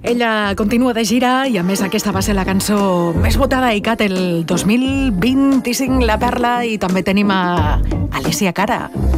Ella continua de gira i, a més, aquesta va ser la cançó més votada a ICAT el 2025, La Perla, i també tenim a Alessia Cara.